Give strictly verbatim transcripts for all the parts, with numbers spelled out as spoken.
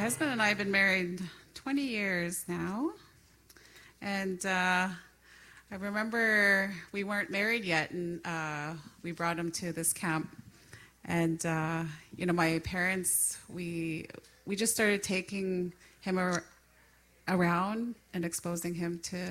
husband and I have been married twenty years now. And uh, I remember we weren't married yet, and uh, we brought him to this camp. And, uh, you know, my parents, we we just started taking him ar- around and exposing him to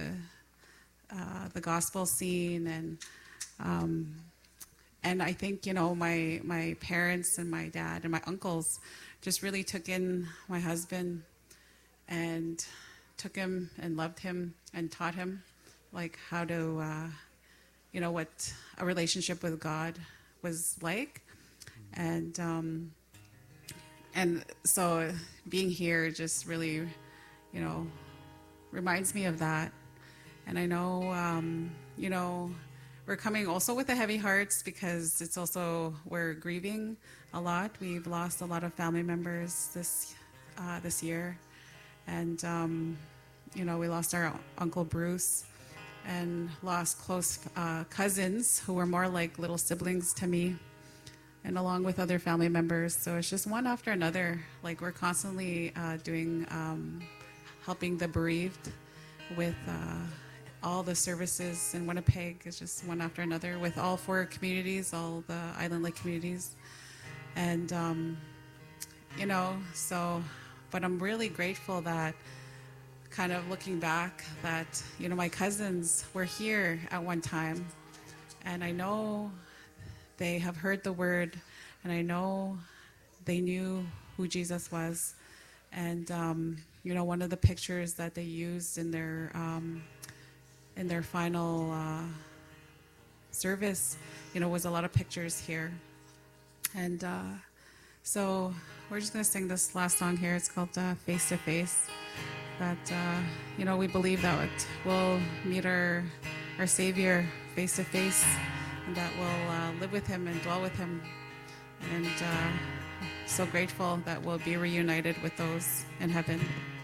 uh, the gospel scene. And um, and I think, you know, my, my parents and my dad and my uncles just really took in my husband and took him and loved him and taught him, like, how to, uh, you know, what a relationship with God was like. And um, and so being here just really, you know, reminds me of that. And I know, um, you know, we're coming also with the heavy hearts because it's also, we're grieving a lot. We've lost a lot of family members this uh, this year. And, um, you know, we lost our Uncle Bruce and lost close uh, cousins who were more like little siblings to me, and along with other family members. So it's just one after another. Like, we're constantly uh, doing, um, helping the bereaved with uh, all the services in Winnipeg. It's just one after another with all four communities, all the Island Lake communities. And, um, you know, so, but I'm really grateful that, kind of looking back, that, you know, my cousins were here at one time. And I know they have heard the word, and I know they knew who Jesus was. And, um, you know, one of the pictures that they used in their um, in their final uh, service, you know, was a lot of pictures here. And uh, so we're just going to sing this last song here. It's called uh, Face to Face. That, uh, you know, we believe that we'll meet our, our Savior face to face, and that we'll uh, live with him and dwell with him. And uh, so grateful that we'll be reunited with those in heaven.